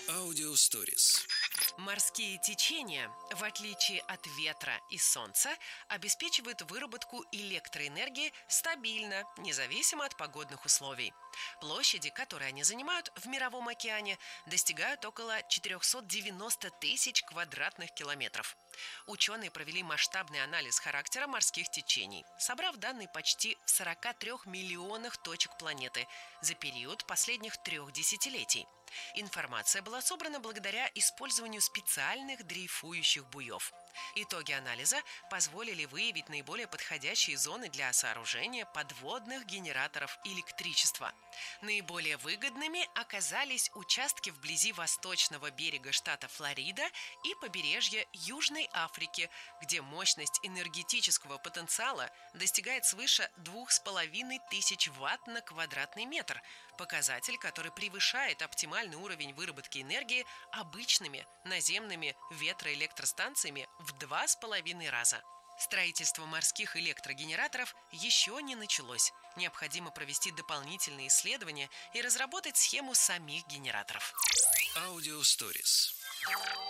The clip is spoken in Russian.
Аудиосторис. Морские течения, в отличие от ветра и солнца, обеспечивают выработку электроэнергии стабильно, независимо от погодных условий. Площади, которые они занимают в Мировом океане, достигают около 490 тысяч квадратных километров. Ученые провели масштабный анализ характера морских течений, собрав данные почти в 43 миллионах точек планеты за период последних 3 десятилетий. Информация была собрана благодаря использованию специальных дрейфующих буев. Итоги анализа позволили выявить наиболее подходящие зоны для сооружения подводных генераторов электричества. Наиболее выгодными оказались участки вблизи восточного берега штата Флорида и побережья Южной Африки, где мощность энергетического потенциала достигает свыше 2500 Вт на квадратный метр, показатель, который превышает оптимальный уровень выработки энергии обычными наземными ветроэлектростанциями в 2,5 раза. Строительство морских электрогенераторов еще не началось. Необходимо провести дополнительные исследования и разработать схему самих генераторов. Аудиосторис.